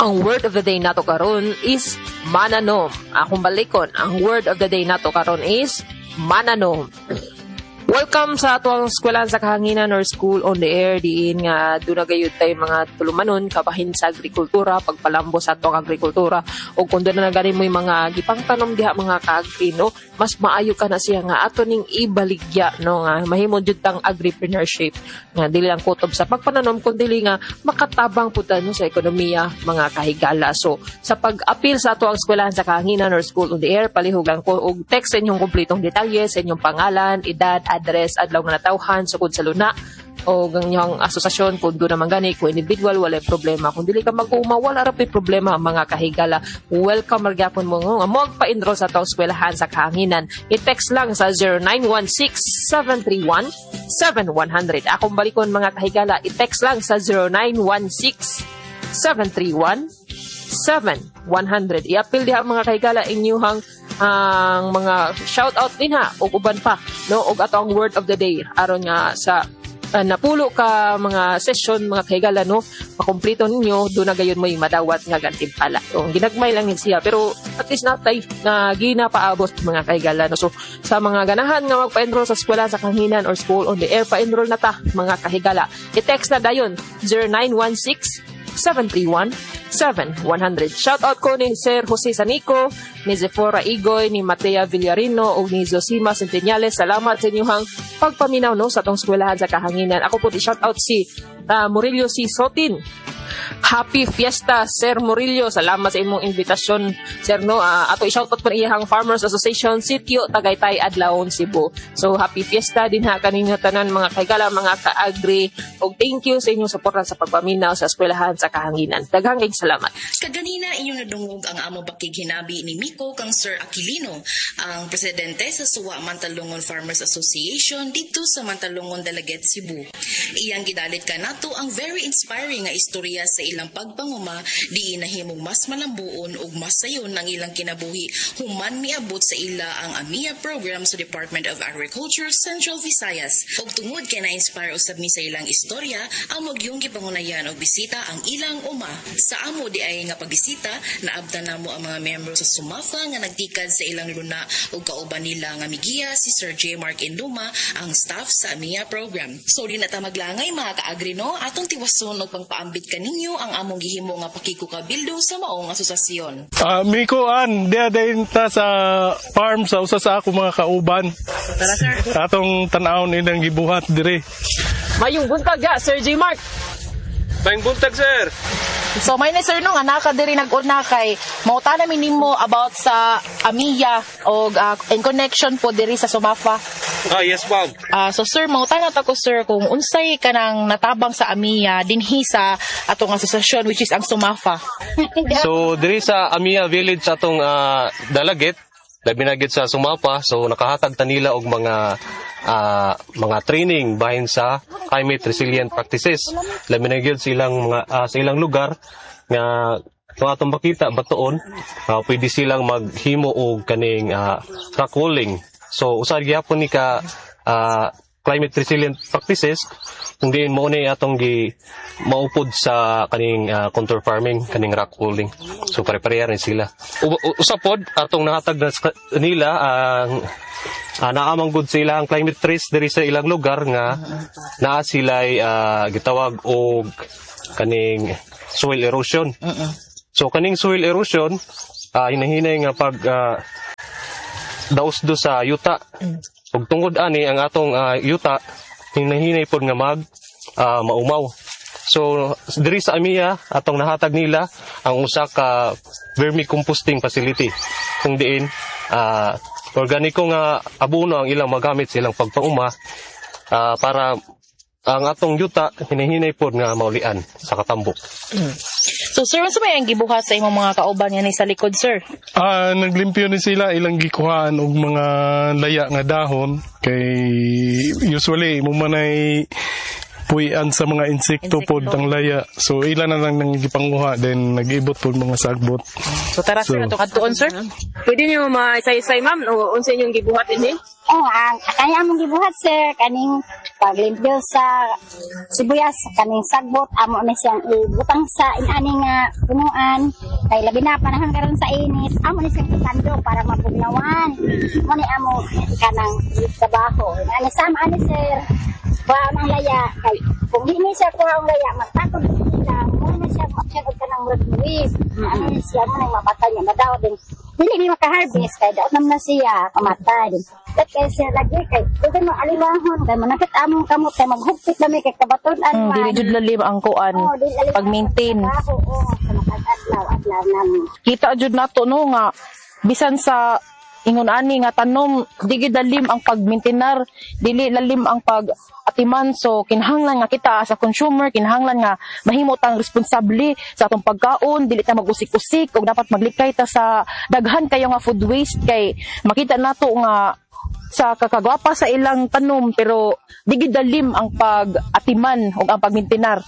Ang word of the day nato karon is mananom. Akong balikon, ang word of the day nato karon is mananom. Welcome sa atong eskwelahan sa kahanginan or school on the air diin nga duna gayud tay mga tulumanon kabahin sa agrikultura, pagpalambo sa atong agrikultura o kung doon na gani mo mga gipangtanom diha mga kaagri no, mas maayo ka na siya nga ato ning ibaligya no nga mahimo jud tang agripreneurship nga dili lang kutob sa pagpananom kundi nga makatabang pud no sa ekonomiya mga kahigala. So sa pag-apil sa atong eskwelahan sa kahanginan or school on the air, palihog lang ko og text sa inyong kumpletong detalye sa inyong pangalan, edad, address, adlaw nga natawhan, sukod sa luna o ganyang asosasyon kung doon naman gani kung individual wala problema, kung dili ka mag-uuma wala ra problema mga kahigala. Welcome magyapon mo nga mo pa-enroll sa atong eskwelahan sa kahanginan. I-text lang sa 0916-731-7100. Akong balikon mga kahigala, i-text lang sa 0916-731-7100. I-appeal diha mga kahigala inyuhang ang mga shout out din ha ug uban pa no og ato ang word of the day aron nga sa napulo ka mga session mga kahigala no makumpleto ninyo do na gayon mo madawat nga gantimpala. So ginagmay lang ni siya pero at least natay na ginapaabot mga kahigala no. So sa mga ganahan nga magpa-enroll sa eskwela sa kahanginan or school on the air, pa-enroll na ta mga kahigala. I-text na dayon 0916-731-7100. Shoutout ko ni Sir Jose Sanico, ni Zephora Igoy, ni Matea Villarino, o ni Zosima Centeniales. Salamat sa inyong pagpaminaw no, sa atong eskwelahan sa kahanginan. Ako po i-shoutout si Murillo C. Sotin. Happy Fiesta, Sir Murillo. Salamat sa imong invitasyon, Sir no. Ato i-shoutout pa iyang Farmers Association Sitio Tagaytay, Adlaon, Cebu. So happy Fiesta din ha kaninyo tanan mga kahigala, mga ka-agri. Og thank you sa inyong suporta sa pagpaminaw sa eskwelahan sa kahanginan. Daghang salamat. Kaganina inyong nadungog ang amo pakighinabi ni Miko kang Sir Aquilino, ang presidente sa Suwa Mantalungon Farmers Association dito sa Mantalungon, Dalaget, Cebu. Iyang gidalit ka nato ang very inspiring nga istorya sa ilang pagpanguma di nahimong mas malambuon ug mas sayon ang ilang kinabuhi human miabot sa ila ang AMIA program sa Department of Agriculture Central Visayas. Ug tungod kay na-inspire usab mi sa ilang istorya, amo gyung gipangunayan og bisita ang ilang uma. Sa amo di ay nga pagbisita, naabtan namo ang mga miyembro sa Sumafa nga nagtikad sa ilang luna ug kauban nila nga migiya si Sir J. Mark Induma, ang staff sa AMIA program. So di na ta maglangay mga ka-agri no, atong tiwason og pangpaambit kaninyo ang among gihimo nga pakikukabildo sa maong asosasyon. Miko dia dayon ta sa farm sa usa sa ako mga kauban. Tara sir. Atong tan-awon ilang gibuhat dire. Mayong buntag ya, Sir J. Mark. Mayong buntag sir. So may na sir no nga naka diri nag-una kay mauta namin nimo about sa AMIA og in connection po diri sa Sumafa. Yes ma'am. So sir, mauta na ta ko sir kung unsay kanang natabang sa AMIA dinhi sa atong asosasyon which is ang Sumafa. So diri sa AMIA village atong Dalaget, labi na gid sa Sumafa, so nakahatag ta nila og mga training bahin sa climate resilient practices. Labi na gyud silang mga sa ilang lugar nga kung atong makita batuon, pwede silang maghimo og kaning rock crawling. So usad gyapon ni ka climate resilient practices kung diin mo ni atong maupod sa kaning contour farming, kaning rock crawling. So pare-pareha rin sila. Usapod atong nahatag na nila ang naamang good sila ang climate trees diri sa ilang lugar nga naa sila'y gitawag og kaning soil erosion. So kaning soil erosion hinahinay nga pag daos do sa yuta. Ug tungod ani ang atong yuta hinahinay pod nga maumaw. So diri sa AMIA atong nahatag nila ang usa ka vermicomposting facility kung diin organiko nga abono ang ilang magamit silang pagpauma para ang atong yuta hinahinay pod nga maulian sa katambok. So sir, unsa may ang gibuhat sa imong mga kauban yan sa likod sir? Naglimpyo ni sila ilang gikuhaan og mga laya nga dahon kay usually mo manay puyan sa mga insekto pod ang laya. So ila na lang nang gipanguha then nag-ibot pod mga sagbot. So tara sir, ato kadtuon sir. Pwede niyo maisay-isay ma'am o unsa inyong gibuhat ini? Ang kaya among gibuhat sir kaning paglimpyo sa sibuyas kaning sagbot amo na siyang ibutang sa inani nga punuan kay labi na panahon karon sa init amo ni siyang ikando para mapugnawan mo ni amo kanang trabaho ani sama ani sir wa ang laya kay kung di ni siya kuha ang laya magtakod sila mo na siya magsiagod ka ng rodwis ano ni siya mo nang mapatay niya madaw din dili ni maka-harvest kay daot naman na siya kamatay kat kay siya lagi kay pwede mo aliwahon kay manakit among kamot kay maghugpit lami kay kabatunan man Dili jud lalim ang kuan pag-maintain. Oo, sa makadlaw-adlaw namin. Kita jud nato no nga bisan sa ingon ani nga tanom dili dalim ang pag-maintainar, dili lalim ang pag-atiman, so kinahanglan nga kita sa consumer kinahanglan nga mahimo tang responsable sa atong pagkaon, dili ta mag-usik-usik ug dapat maglikay ta sa daghan kayo nga food waste kay makita nato nga sa kakagwapa sa ilang tanom pero dili dalim ang pag-atiman ug ang pag-maintainar.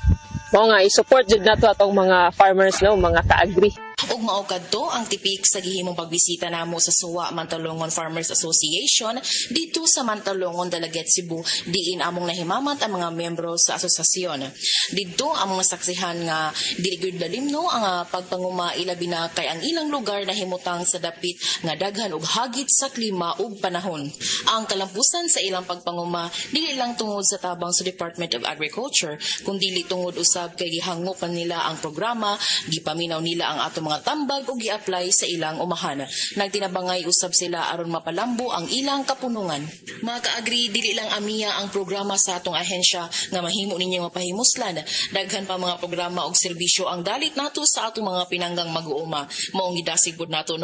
Mao nga i-support jud nato atong mga farmers no, mga ka-agri. Ug mao kadto ang tipik sa gihimong pagbisita namo sa Suwa Mantalongon Farmers Association dito sa Mantalongon, Dalaget, Cebu, diin among nahimamat ang mga miyembro sa asosasyon. Didto among saksihan nga dili gyud lalim no ang pagpanguma ilabi na kay ang ilang lugar nahimutang sa dapit nga daghan ug hagit sa klima ug panahon. Ang kalampusan sa ilang pagpanguma dili lang tungod sa tabang sa Department of Agriculture kundi dili tungod usab kay gihangupan nila ang programa, gipaminaw nila ang ato mga tambag o gi-apply sa ilang umahan. Nagtinabangay usab sila aron mapalambo ang ilang kapunungan. Mga ka-agri, dili lang amiya ang programa sa atong ahensya nga mahimo ninyong mapahimuslan. Daghan pa mga programa og serbisyo ang dalit nato sa atong mga pinanggang mag-uuma. Maong gidasig pud nato